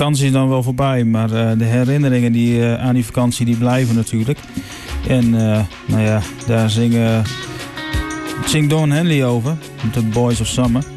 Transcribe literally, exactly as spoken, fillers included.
vakantie is dan wel voorbij, maar uh, de herinneringen die, uh, aan die vakantie die blijven natuurlijk. En uh, nou ja, daar zingen, zingt Don Henley over, The Boys of Summer.